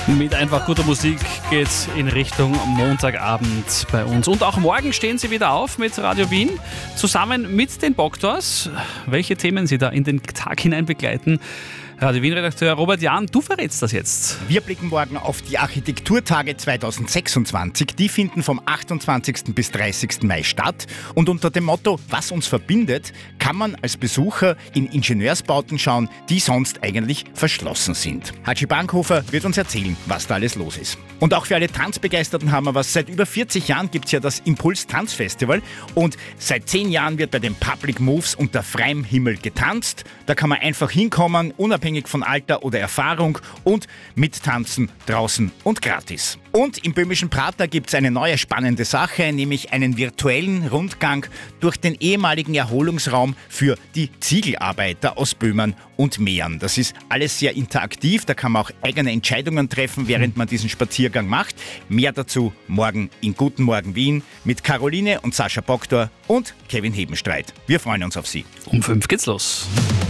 Mit einfach guter Musik geht's in Richtung Montagabend bei uns. Und auch morgen stehen Sie wieder auf mit Radio Wien, zusammen mit den Boktors. Welche Themen Sie da in den Tag hinein begleiten, Radio Wien-Redakteur Robert Jahn, du verrätst das jetzt. Wir blicken morgen auf die Architekturtage 2026. Die finden vom 28. bis 30. Mai statt. Und unter dem Motto, was uns verbindet, kann man als Besucher in Ingenieursbauten schauen, die sonst eigentlich verschlossen sind. Hatschi Bankhofer wird uns erzählen, was da alles los ist. Und auch für alle Tanzbegeisterten haben wir was. Seit über 40 Jahren gibt es ja das Impuls Tanzfestival. Und seit 10 Jahren wird bei den Public Moves unter freiem Himmel getanzt. Da kann man einfach hinkommen, unabhängig von Alter oder Erfahrung, und mittanzen draußen und gratis. Und im böhmischen Prater gibt es eine neue spannende Sache, nämlich einen virtuellen Rundgang durch den ehemaligen Erholungsraum für die Ziegelarbeiter aus Böhmen und Mähren. Das ist alles sehr interaktiv, da kann man auch eigene Entscheidungen treffen, während man diesen Spaziergang macht. Mehr dazu morgen in Guten Morgen Wien mit Caroline und Sascha Boktor und Kevin Hebenstreit. Wir freuen uns auf Sie. Um 5 geht's los.